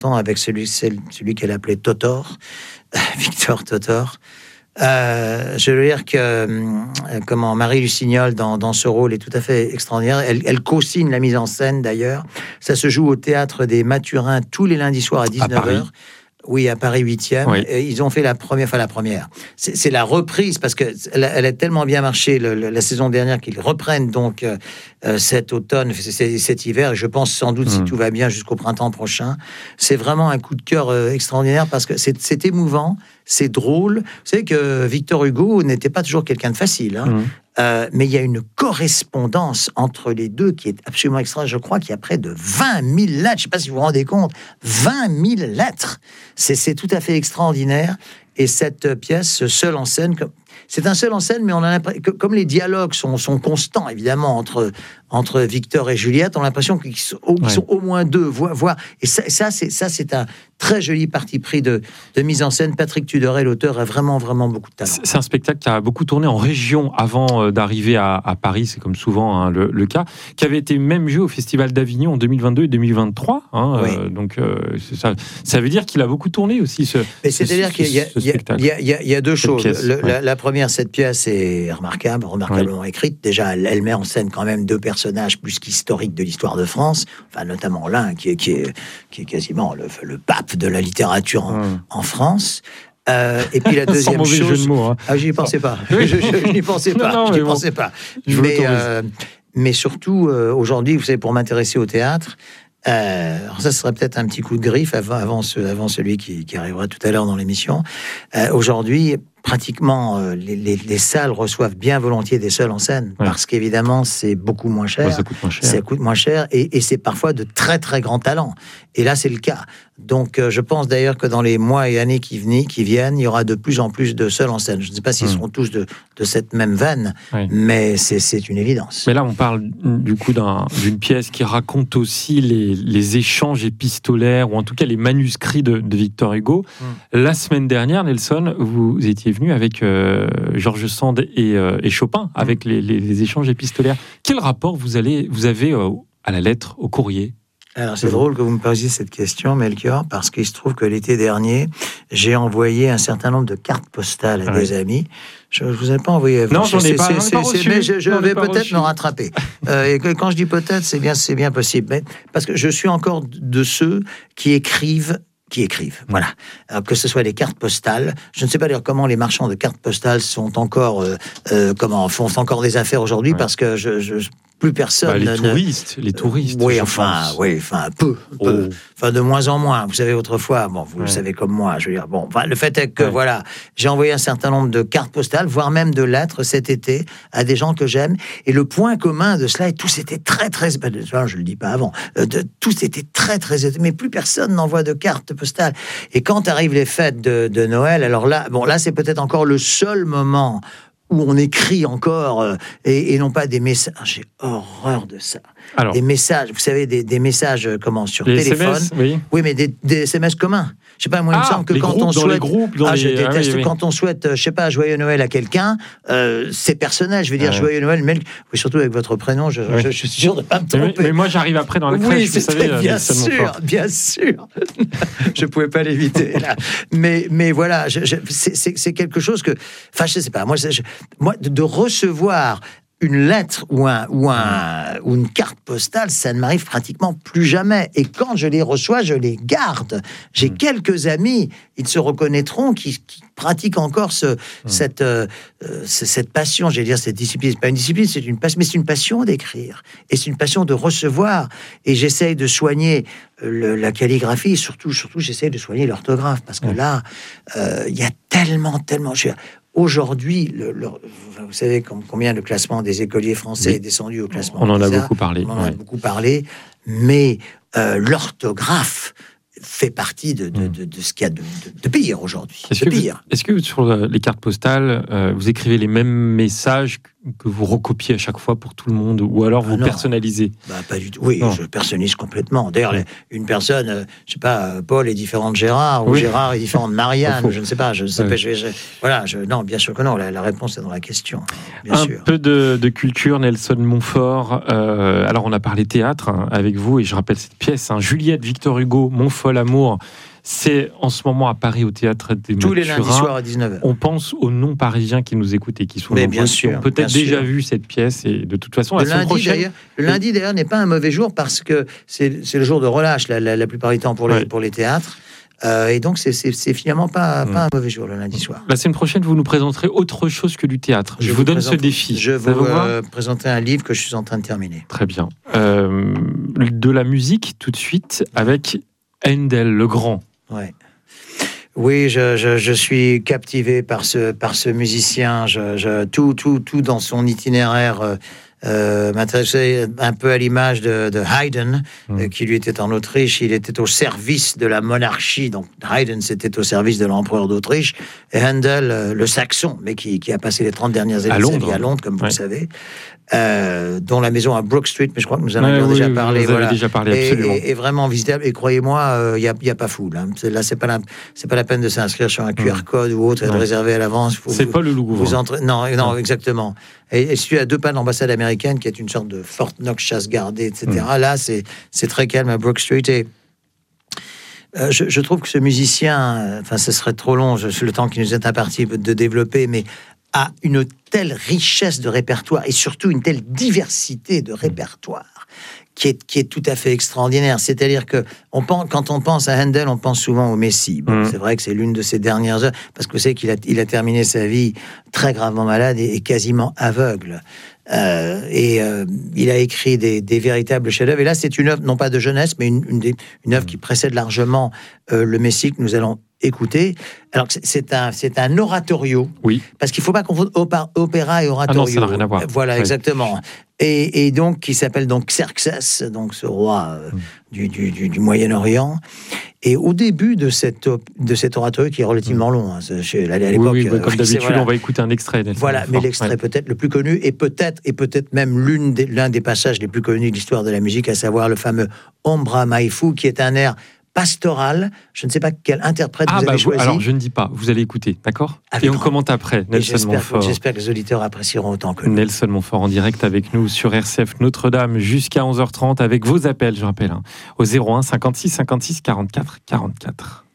avec celui qu'elle appelait Totor, Victor Totor. Je veux dire que Marie Lusignol dans ce rôle est tout à fait extraordinaire. Elle co-signe la mise en scène d'ailleurs. Ça se joue au théâtre des Mathurins tous les lundis soirs à 19h. Oui, à Paris 8e. Oui. Ils ont fait la première. C'est la reprise, parce qu'elle a tellement bien marché la saison dernière qu'ils reprennent donc cet automne, cet hiver. Et je pense sans doute, si tout va bien, jusqu'au printemps prochain. C'est vraiment un coup de cœur extraordinaire, parce que c'est émouvant, c'est drôle. Vous savez que Victor Hugo n'était pas toujours quelqu'un de facile, hein. Mais il y a une correspondance entre les deux qui est absolument extraordinaire. Je crois qu'il y a près de 20 000 lettres. Je ne sais pas si vous vous rendez compte. 20 000 lettres. C'est tout à fait extraordinaire. Et cette pièce, seule en scène, c'est un seul en scène, mais on a l'impression que, comme les dialogues sont constants, évidemment, entre Victor et Juliette, on a l'impression qu'ils sont au moins deux, voire. Et ça, c'est un très joli parti pris de mise en scène. Patrick Tudoret, l'auteur, a vraiment beaucoup de talent. C'est un spectacle qui a beaucoup tourné en région avant d'arriver à Paris, c'est comme souvent le cas, qui avait été même joué au Festival d'Avignon en 2022 et 2023. Donc, ça veut dire qu'il a beaucoup tourné aussi, c'est-à-dire qu'il y a deux choses. La première, cette pièce est remarquablement écrite. Déjà, elle met en scène quand même deux personnages plus qu'historiques de l'histoire de France, enfin notamment l'un qui est quasiment le pape de la littérature en France. Et puis la deuxième chose, jeu de mots, hein. J'y pensais pas. Je n'y pensais pas. Mais surtout aujourd'hui, vous savez, pour m'intéresser au théâtre. Alors ça serait peut-être un petit coup de griffe avant celui qui arrivera tout à l'heure dans l'émission. Aujourd'hui, pratiquement, les salles reçoivent bien volontiers des seuls en scène, parce qu'évidemment, c'est beaucoup moins cher. Ça coûte moins cher, et c'est parfois de très très grands talents. Et là, c'est le cas. Donc, je pense d'ailleurs que dans les mois et années qui viennent, il y aura de plus en plus de seuls en scène. Je ne sais pas s'ils seront tous de cette même veine, mais c'est une évidence. Mais là, on parle du coup d'une pièce qui raconte aussi les échanges épistolaires, ou en tout cas les manuscrits de Victor Hugo. La semaine dernière, Nelson, vous étiez venu avec George Sand et Chopin, avec les échanges épistolaires. Quel rapport vous avez à la lettre, au courrier ? Alors, c'est drôle que vous me posiez cette question, Melchior, parce qu'il se trouve que l'été dernier, j'ai envoyé un certain nombre de cartes postales à des amis. Je ne vous ai pas envoyé. Non, j'en ai pas reçu. Mais je vais peut-être me rattraper. Et quand je dis peut-être, c'est bien possible. Mais, parce que je suis encore de ceux qui écrivent. Voilà. Alors, que ce soit les cartes postales, je ne sais pas d'ailleurs comment les marchands de cartes postales sont encore, font encore des affaires aujourd'hui, parce que plus personne. Les touristes. Oui, enfin, peu. Enfin, de moins en moins. Vous savez, autrefois, vous le savez comme moi, je veux dire, le fait est que, j'ai envoyé un certain nombre de cartes postales, voire même de lettres cet été, à des gens que j'aime. Et le point commun de cela, et tous étaient très, très, je le dis pas avant, tous étaient très, très, mais plus personne n'envoie de cartes postales. Et quand arrivent les fêtes de Noël, alors là, c'est peut-être encore le seul moment où on écrit encore, et non pas des messages. J'ai horreur de ça. Alors, des messages, vous savez, des messages sur les téléphone. SMS, oui, mais des SMS communs. Je sais pas, moi, il me semble que quand on souhaite... je déteste quand on souhaite, je sais pas, joyeux Noël à quelqu'un, c'est personnel, je veux dire joyeux Noël, mais surtout avec votre prénom, je suis sûr de ne pas me tromper. Mais moi, j'arrive après dans la crèche, vous savez. Bien sûr. Je pouvais pas l'éviter, là. Mais voilà, c'est quelque chose que... Enfin, je sais pas, moi, de recevoir une lettre ou une carte postale, ça ne m'arrive pratiquement plus jamais. Et quand je les reçois, je les garde. J'ai quelques amis, ils se reconnaîtront, qui pratiquent encore cette passion, j'allais dire cette discipline. C'est pas une discipline, c'est une passion, mais c'est une passion d'écrire. Et c'est une passion de recevoir. Et j'essaye de soigner la calligraphie, et surtout, j'essaye de soigner l'orthographe. Parce que là, il y a tellement... Aujourd'hui, vous savez combien le classement des écoliers français est descendu au classement. On en a beaucoup parlé. Mais l'orthographe fait partie de ce qu'il y a de pire aujourd'hui. Est-ce que sur les cartes postales, vous écrivez les mêmes messages que vous recopiez à chaque fois pour tout le monde, ou alors vous personnalisez? Pas du tout. Oui, je personnalise complètement. D'ailleurs, une personne, je sais pas, Paul est différent de Gérard, ou Gérard est différent de Marianne, ou je ne sais pas. Non, bien sûr que non. La réponse est dans la question. Bien sûr. Un peu de culture, Nelson Montfort. Alors, on a parlé théâtre avec vous, et je rappelle cette pièce, Juliette, Victor Hugo, Mon fol amour. C'est en ce moment à Paris au Théâtre des Maturin. Tous les lundis soirs à 19h. On pense aux non-parisiens qui nous écoutent et qui sont nombreux, qui ont peut-être déjà vu cette pièce. Et de toute façon, le lundi d'ailleurs n'est pas un mauvais jour parce que c'est le jour de relâche la plupart du temps pour les théâtres. Et donc c'est finalement pas un mauvais jour le lundi soir. La semaine prochaine, vous nous présenterez autre chose que du théâtre. Je vous donne ce défi. Je vais vous présenter un livre que je suis en train de terminer. Très bien. De la musique tout de suite avec Handel, le grand. Ouais. Oui, je suis captivé par ce musicien. Tout dans son itinéraire m'intéressait un peu à l'image de Haydn, qui lui était en Autriche. Il était au service de la monarchie. Donc Haydn, c'était au service de l'empereur d'Autriche. Et Handel, le saxon, mais qui a passé les 30 dernières années à Londres, comme vous le savez, dont la maison à Brook Street, mais je crois que nous en avions déjà parlé. Vous avez déjà parlé, absolument. Et vraiment visitable. Et croyez-moi, il y a pas foule. Là, c'est pas la peine de s'inscrire sur un QR code ou autre et de réserver à l'avance. C'est pas le Louvre. Non, exactement. Et celui à 2 pas de l'ambassade américaine, qui est une sorte de Fort Knox chasse gardée, etc. Là, c'est très calme à Brook Street. Et je trouve que ce musicien, ce serait trop long, le temps qui nous est imparti de développer, mais a une telle richesse de répertoire et surtout une telle diversité de répertoire qui est tout à fait extraordinaire. C'est-à-dire que quand on pense à Handel, on pense souvent au Messie. C'est vrai que c'est l'une de ses dernières heures, parce que vous savez qu'il a terminé sa vie très gravement malade et quasiment aveugle. Il a écrit des véritables chefs-d'œuvre. Et là, c'est une œuvre, non pas de jeunesse, mais une œuvre qui précède largement le Messie que nous allons écouter. Alors, c'est un oratorio. Oui. Parce qu'il ne faut pas confondre opéra et oratorio. Ah non, ça n'a rien à voir. Voilà, exactement. Et donc, qui s'appelle donc Xerxès, donc ce roi du Moyen-Orient. Et au début de cet oratorio, qui est relativement long, à l'époque... Oui, comme d'habitude, on va écouter un extrait. Voilà, mais l'extrait peut-être le plus connu, et peut-être même l'un des passages les plus connus de l'histoire de la musique, à savoir le fameux Ombra Mai Fu, qui est un air pastoral. Je ne sais pas quel interprète vous avez choisi. Alors, je ne dis pas, vous allez écouter, d'accord ? Et on commente après. Nelson Montfort. J'espère que les auditeurs apprécieront autant que nous. Nelson Montfort en direct avec nous sur RCF Notre-Dame jusqu'à 11h30 avec vos appels, je rappelle, au 01 56 56 44 44.